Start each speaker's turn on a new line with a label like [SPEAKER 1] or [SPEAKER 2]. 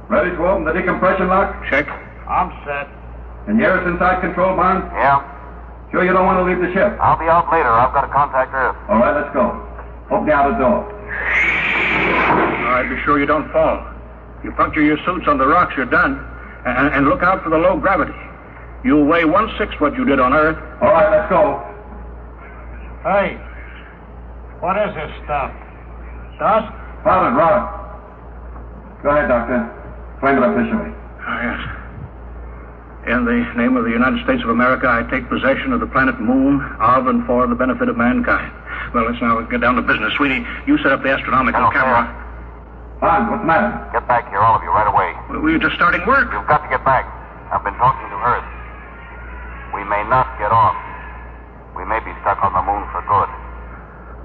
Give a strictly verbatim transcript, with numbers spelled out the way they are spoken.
[SPEAKER 1] Ready to open the decompression lock?
[SPEAKER 2] Check.
[SPEAKER 3] I'm set.
[SPEAKER 1] And you're inside control, Barnes?
[SPEAKER 4] Yeah.
[SPEAKER 1] Sure you don't want to leave the ship?
[SPEAKER 4] I'll be out later. I've got to contact Earth.
[SPEAKER 1] All right, let's go. Open the outer door.
[SPEAKER 2] All right, be sure you don't fall. If you puncture your suits on the rocks, you're done. And, and look out for the low gravity. You'll weigh one-sixth what you did on Earth.
[SPEAKER 1] All right, let's go.
[SPEAKER 3] Hey, what is this stuff? Dust?
[SPEAKER 1] Powdered rock. Go ahead, Doctor. Claim it officially.
[SPEAKER 2] Oh, yes. In the name of the United States of America, I take possession of the planet Moon of and for the benefit of mankind. Well, let's now get down to business. Sweetie, you set up the astronomical
[SPEAKER 4] Hello,
[SPEAKER 2] camera.
[SPEAKER 1] Barnes, what's the matter?
[SPEAKER 4] Get back here, all of you, right away.
[SPEAKER 2] Well, we were just starting work.
[SPEAKER 4] You've got to get back. I've been talking to Earth. We may not get off. We may be stuck on the moon for good.